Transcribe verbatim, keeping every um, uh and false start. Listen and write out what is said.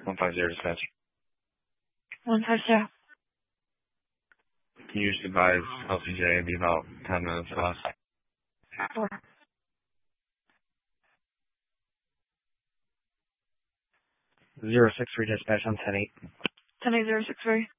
one five zero dispatch. one five zero. Can you just advise L C J it'd be about ten minutes less? Four. zero six three dispatch on ten eight. ten eight zero six three.